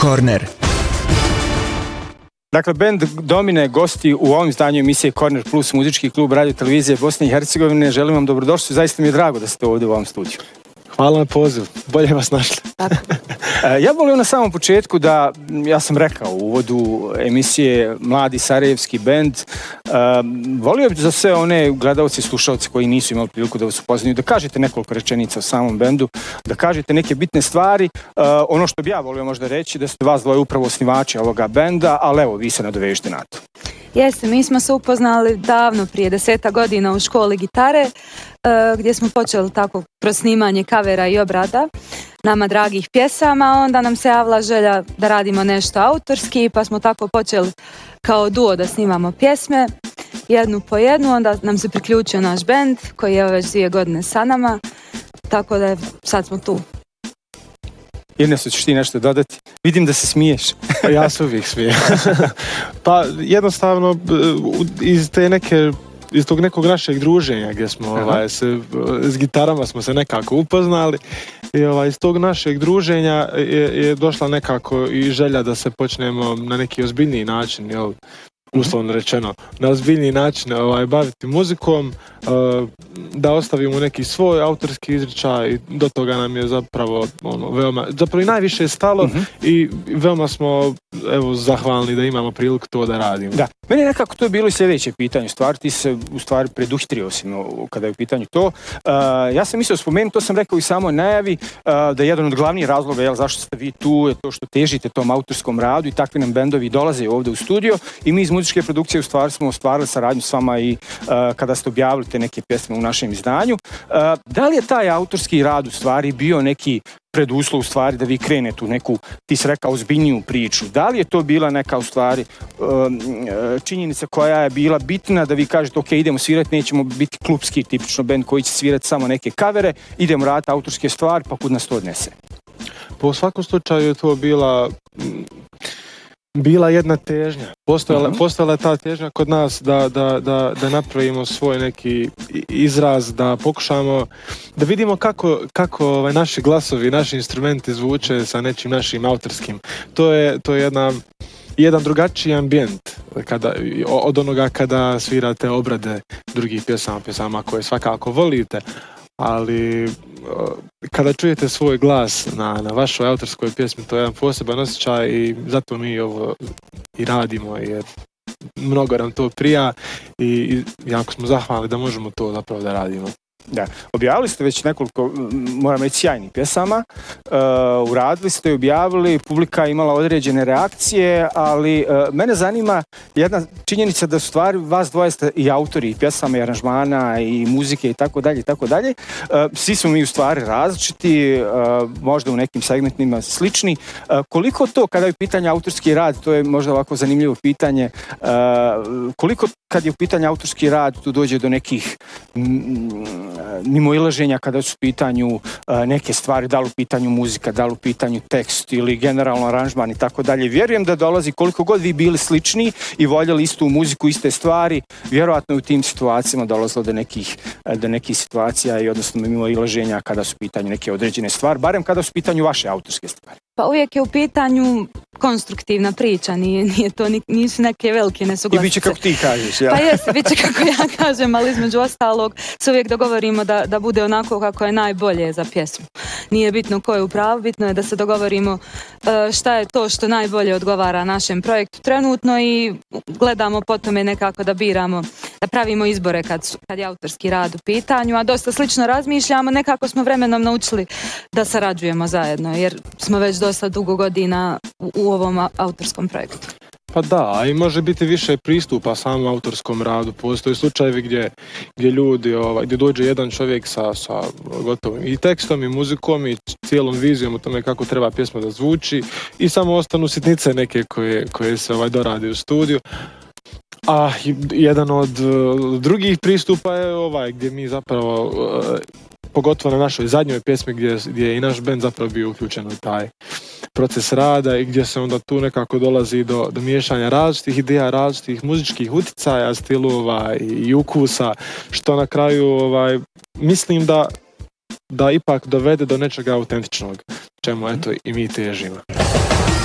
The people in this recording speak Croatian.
Corner. Dakle, bend Domine gosti u ovom izdanju emisije Corner Plus, muzički klub Radio Televizije Bosne i Hercegovine. Želim vam dobrodošli, zaista mi je drago da ste ovdje u ovom studiju. Hvala na poziv, bolje vas našli. Ja volio na samom početku da, ja sam rekao u uvodu emisije Mladi sarajevski bend, volio bih za sve one gledalci i slušalci koji nisu imali priliku da vas upoznaju, da kažete nekoliko rečenica o samom bendu, da kažete neke bitne stvari. Ono što bi ja volio možda reći, da ste vas dvoje upravo osnivači ovoga benda, ali evo, vi se nadovežite na to. Jeste, mi smo se upoznali davno, prije 10 godina u školi gitare, gdje smo počeli tako kroz snimanje kavera i obrada nama dragih pjesama. Onda nam se javila želja da radimo nešto autorski, pa smo tako počeli kao duo da snimamo pjesme, jednu po jednu. Onda nam se priključio naš bend koji je već 2 godine sa nama, tako da sad smo tu. Ernesto, ćeš ti nešto dodati? Vidim da se smiješ. Ja se uvijek smijem. Pa jednostavno iz tog nekog našeg druženja gdje smo s gitarama smo se nekako upoznali i iz tog našeg druženja je došla nekako i želja da se počnemo na neki ozbiljniji način, uslovno rečeno, na ozbiljniji način baviti muzikom, da ostavimo neki svoj autorski izričaj i do toga nam je zapravo i najviše stalo i veoma smo zahvalni da imamo priliku to da radimo. Da, meni je nekako to je bilo i sljedeće pitanje, ti se u stvari preduhitrio si kada je u pitanju to. Ja sam mislio spomenuti, to sam rekao i samoj najavi, da je jedan od glavnih razloga zašto ste vi tu je to što težite tom autorskom radu i takvi nam bendovi dolaze ovdje u studio i mi iz muzičke produkcije u stvari smo ostvarili saradnju s vama i kada ste objavili te neke pjesme u našem izdanju. Da li je taj autorski rad u stvari bio neki preduslov u stvari da vi krenete u neku, ti si rekao, ozbiljniju priču? Da li je to bila neka u stvari činjenica koja je bila bitna da vi kažete ok, idemo svirati, nećemo biti klubski tipično bend koji će svirati samo neke kavere, idemo raditi autorske stvari pa kud nas to odnese? Po svakom slučaju je to bila jedna težnja. Postojala je ta težnja kod nas da napravimo svoj neki izraz, da pokušamo da vidimo kako naši glasovi, naši instrumenti zvuče sa nečim našim autorskim. To je jedan drugačiji ambijent od onoga kada svirate obrade drugih pjesama koje svakako volite. Ali kada čujete svoj glas na vašoj autorskoj pjesmi, to je jedan poseban osjećaj i zato mi ovo i radimo, jer mnogo nam to prija i jako smo zahvalni da možemo to zapravo da radimo. Da, objavili ste već nekoliko, moram reći, sjajnih pjesama, uradili ste i objavili, publika je imala određene reakcije, ali mene zanima jedna činjenica da u stvari vas dvoje ste i autori pjesama i aranžmana i muzike i tako dalje i tako dalje. Svi smo mi u stvari različiti, možda u nekim segmentima slični. Koliko to, kada je u pitanju autorski rad, to je možda ovako zanimljivo pitanje, koliko kad je u pitanju autorski rad tu dođe do nekih mimoilaženja kada su u pitanju neke stvari, da li u pitanju muzika, da li u pitanju tekst ili generalno aranžman i tako dalje. Vjerujem da dolazi, koliko god vi bili slični i voljeli istu muziku, iste stvari, vjerojatno je u tim situacijama dolazilo do nekih situacija i odnosno mimoilaženja kada su u pitanju neke određene stvari, barem kada su u pitanju vaše autorske stvari. Pa uvijek je u pitanju konstruktivna priča, nisu neke velike nesuglasice. I bit će kako ti kažeš, ja? Pa jeste, bit će kako ja kažem, ali između ostalog se uvijek dogovorimo da bude onako kako je najbolje za pjesmu. Nije bitno ko je u pravu, bitno je da se dogovorimo šta je to što najbolje odgovara našem projektu trenutno i gledamo po tome nekako da biramo, da pravimo izbore kad je autorski rad u pitanju, a dosta slično razmišljamo, nekako smo vremenom naučili da sarađujemo zajedno, jer smo već dosta dugo godina u ovom autorskom projektu. Pa da, i može biti više pristupa samom autorskom radu. Postoje slučajevi gdje ljudi, gdje dođe jedan čovjek sa gotovim i tekstom i muzikom i cijelom vizijom o tome kako treba pjesma da zvuči i samo ostanu sitnice neke koje se dorade u studiju. A jedan od drugih pristupa je gdje mi zapravo, pogotovo na našoj zadnjoj pjesmi gdje je i naš bend zapravo bio uključen u taj proces rada i gdje se onda tu nekako dolazi do miješanja različitih ideja, različitih muzičkih uticaja, stilova i ukusa, što na kraju mislim da ipak dovede do nečega autentičnog, čemu eto i mi težimo.